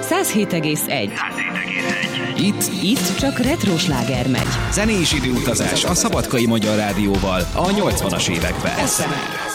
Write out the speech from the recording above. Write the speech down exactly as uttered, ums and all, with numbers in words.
száz hét egész egy. Itt, Itt csak retro sláger megy. zenés időutazás a Szabadkai Magyar Rádióval a nyolcvanas években.